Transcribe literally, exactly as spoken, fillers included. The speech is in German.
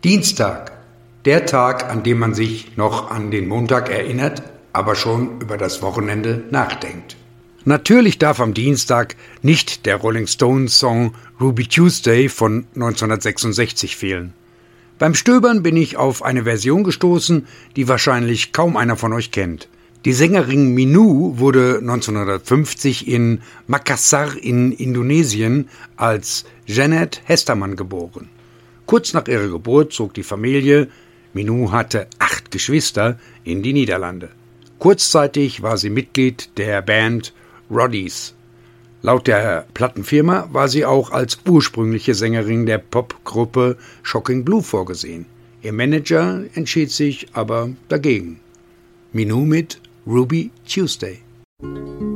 Dienstag, der Tag, an dem man sich noch an den Montag erinnert, aber schon über das Wochenende nachdenkt. Natürlich darf am Dienstag nicht der Rolling Stones Song Ruby Tuesday von neunzehnhundertsechsundsechzig fehlen. Beim Stöbern bin ich auf eine Version gestoßen, die wahrscheinlich kaum einer von euch kennt. Die Sängerin Minu wurde neunzehnhundertfünfzig in Makassar in Indonesien als Jeanette Hestermann geboren. Kurz nach ihrer Geburt zog die Familie, Minu hatte acht Geschwister, in die Niederlande. Kurzzeitig war sie Mitglied der Band Roddies. Laut der Plattenfirma war sie auch als ursprüngliche Sängerin der Popgruppe Shocking Blue vorgesehen. Ihr Manager entschied sich aber dagegen. Minu mit Ruby Tuesday.